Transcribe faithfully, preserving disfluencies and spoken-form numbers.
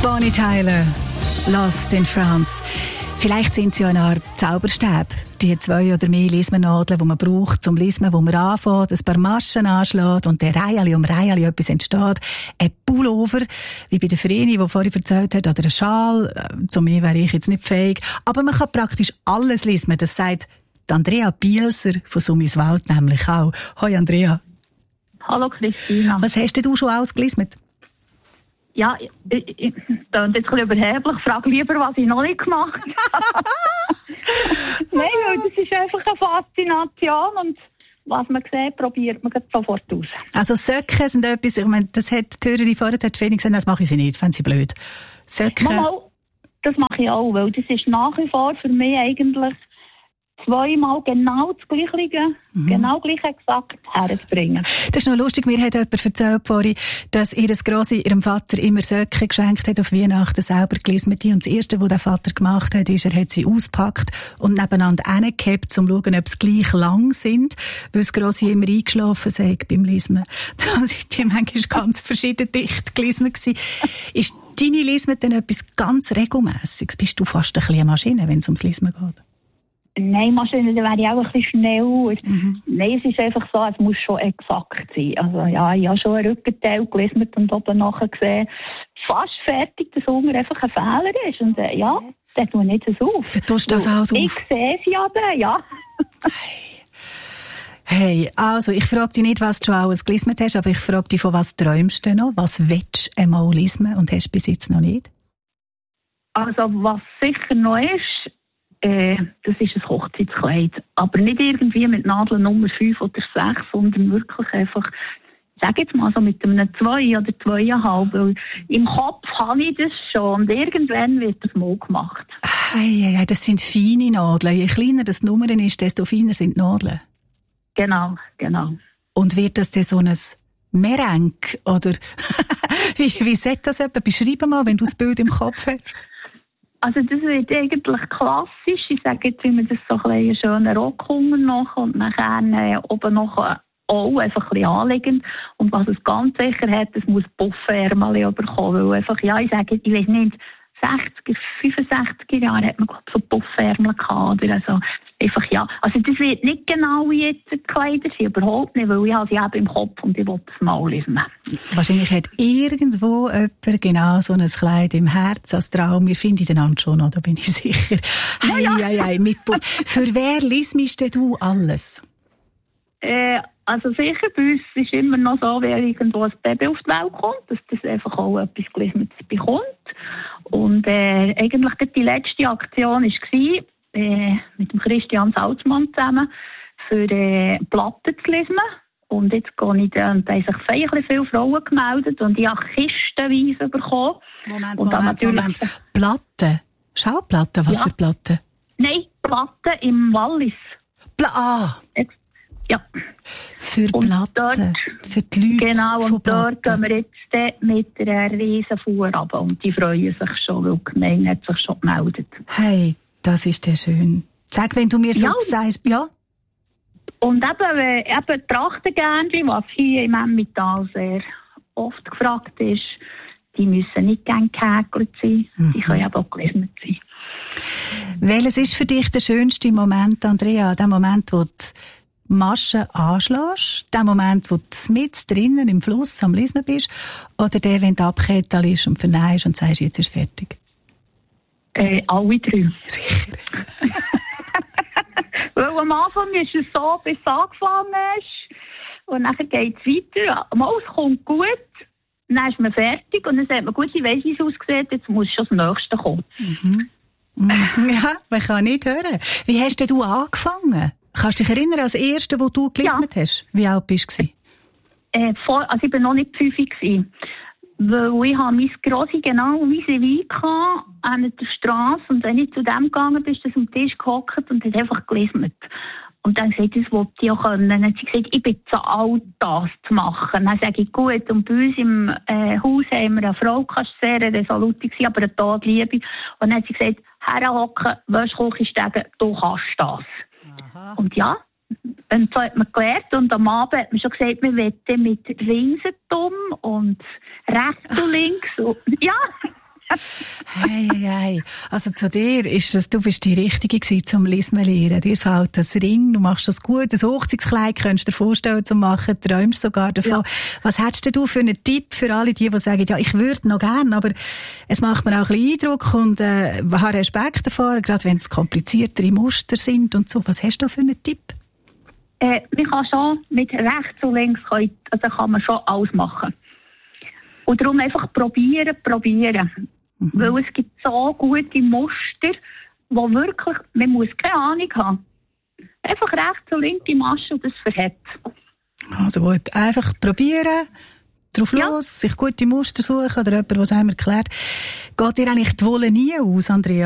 Bonnie Tyler, Lost in France. Vielleicht sind sie ja eine Art Zauberstab. Die zwei oder mehr Lismennadeln, die man braucht, zum Lismen, wo man anfängt, ein paar Maschen anschlägt und der Reihe um Reihe etwas entsteht. Ein Pullover, wie bei der Vreni, die vorhin erzählt hat, oder ein Schal. Zu mir wäre ich jetzt nicht fähig. Aber man kann praktisch alles lismen. Das sagt Andrea Bielser von Summiswald nämlich auch. Hoi Andrea. Hallo Christina. Was hast du schon ausgelismet? Ja, ich, ich, ich das ist jetzt ein bisschen überheblich. Frage lieber, was ich noch nicht gemacht habe. Nein, weil das ist einfach eine Faszination und was man sieht, probiert man sofort aus. Also Söcke sind etwas, ich meine, das hat die Hörerin vorher hat gesagt, das mache ich sie nicht, fände sie blöd. Söcke. Mal, das mache ich auch, weil das ist nach wie vor für mich eigentlich zweimal genau das Gleiche, mhm. genau gleich exakt herzubringen. Das ist noch lustig, mir hat jemand erzählt vorhin, dass ihr Grossi ihrem Vater immer Söcke geschenkt hat auf Weihnachten, selber gelismet. Und das Erste, was der Vater gemacht hat, ist, er hat sie ausgepackt und nebeneinander hingehabt, um zu schauen, ob sie gleich lang sind, weil das Grossi immer eingeschlafen sei beim Lismen. Da sind die manchmal ganz verschieden dicht gelismet gewesen. Ist deine Lismen denn etwas ganz Regelmässiges? Bist du fast ein bisschen eine Maschine, wenn es ums Lismen geht? Nein, Maschine, da wäre ich auch ein bisschen schnell. Mhm. Nein, es ist einfach so, es muss schon exakt sein. Also ja, ich habe schon einen Rückenteil gelesen und oben nachher gesehen, fast fertig, dass unten einfach ein Fehler ist. Und äh, ja, dann tue ich nicht das auf. Dann tust du das alles auf? Ich sehe es ja dann, ja. Hey, also ich frage dich nicht, was du schon alles gelismet hast, aber ich frage dich, von was träumst du noch? Was willst du einmal lismen und hast bis jetzt noch nicht? Also was sicher noch ist, Äh, das ist ein Hochzeitskleid. Aber nicht irgendwie mit Nadel Nummer fünf oder sechs, sondern wirklich einfach, ich sage jetzt mal so mit einem zwei oder zweieinhalb. Weil im Kopf habe ich das schon und irgendwann wird das mal gemacht. Hey, hey, das sind feine Nadeln. Je kleiner das Nummer ist, desto feiner sind die Nadeln. Genau, genau. Und wird das dann so ein Merengue? Oder wie, wie sagt das jemand? Beschreib mal, wenn du das Bild im Kopf hast. Also das wird eigentlich klassisch. Ich sage jetzt, wie man das so ein einen schönen Rockhunger noch und nachher äh, oben noch auch einfach ein bisschen anliegend. Und was es ganz sicher hat, es muss Puffärmel bekommen. Weil einfach, ja, ich sage, ich weiß nicht, sechziger, fünfundsechziger Jahre hat man glaub, so Puffärmel gehabt. Oder also einfach, ja. Also das wird nicht genau wie jetzt die Kleider sind, überhaupt nicht, weil ich habe sie eben im Kopf und ich will das mal lesen. Wahrscheinlich hat irgendwo jemand genau so ein Kleid im Herz als Traum. Wir finden den anderen schon noch, da bin ich sicher. Hey, ja, ja. Hey, hey, mit Puff. Für wer liest du alles? Äh, also sicher, bei uns ist immer noch so, wer irgendwo ein Baby auf die Welt kommt, dass das einfach auch etwas Gelistetes bekommt. Und äh, eigentlich die letzte Aktion war, äh, mit dem Christian Salzmann zusammen, für äh, Platten zu lesen. Und jetzt gehe ich dann, und da haben sich feierlich viele Frauen gemeldet und ich habe kistenweise bekommen. Moment, und Moment, Moment. Platten? Schauplatten? Was ja. für Platten? Nein, Platten im Wallis. Pla- ah! Ja. Für und Platten, dort, für die Leute. Genau, und Platten. Dort gehen wir jetzt mit einer riesen Fuhr runter. Und die freuen sich schon, weil die Gemeinde hat sich schon gemeldet. Hey, das ist ja schön. Sag, wenn du mir so ja. sagst, ja? Und eben, eben Trachtengärnchen, was hier im Emmental sehr oft gefragt ist, die müssen nicht gerne gehäkelt sein, mhm. die können eben auch gelismet sein. Welches ist für dich der schönste Moment, Andrea? Der Moment, wo du Maschen anschlägst, der Moment, wo du mit drinnen im Fluss am Lismen bist, oder der, wenn du abgekettet ist und verneist und sagst, jetzt ist fertig? Äh, alle drei. Sicher. Weil am Anfang ist es so, bis es angefangen ist, und dann geht es weiter. Mal, es kommt gut, dann ist man fertig und dann sagt man, gut, ich weiss, wie es aussieht, jetzt muss schon das Nächste kommen. Mhm. Ja, man kann nicht hören. Wie hast denn du angefangen? Kannst du dich erinnern, als Erste, wo du gelismet ja. hast? Wie alt bist du? Äh, vor, also ich war noch nicht fünf. Weil ich habe mein Grossi genau vis-à-vis gehabt, an der Straße. Und wenn ich zu dem gegangen bin, ist er am Tisch gehockt und hat einfach gelismet. Und dann gesagt, das wollte ich auch können. Dann hat sie gesagt, ich bin zu alt, das zu machen. Dann sage ich, gut, und bei uns im äh, Haus haben wir eine Frau, die sehr resolut war, aber eine Todliebe. Und dann hat sie gesagt, herhocken, Wäschküche steigen, du kannst das. Aha. Und ja, und so hat man gelernt. Und am Abend hat man schon gesagt, wir wollen mit Rinsentum und rechts und links. Und, ja. Hey, hey, hey. Also zu dir ist das, du bist die Richtige gewesen zum Lismen lernen. Dir fällt das Ring, du machst das gut, das Hochzeitskleid könntest du dir vorstellen zu machen, träumst sogar davon. Ja. Was hättest du für einen Tipp für alle die, die sagen, ja, ich würde noch gerne, aber es macht mir auch ein bisschen Eindruck und äh, habe Respekt davor, gerade wenn es kompliziertere Muster sind und so. Was hast du für einen Tipp? Äh, man kann schon mit rechts und links, kann, also kann man schon alles machen. Und darum einfach probieren, probieren. Mhm. Weil es gibt so gute Muster, wo wirklich, man muss keine Ahnung haben. Einfach rechts und links die Masche und das verhält. Also gut, einfach probieren, drauf ja. los, sich gute Muster suchen oder jemand, der es einem erklärt. Geht dir eigentlich die Wolle nie aus, Andrea?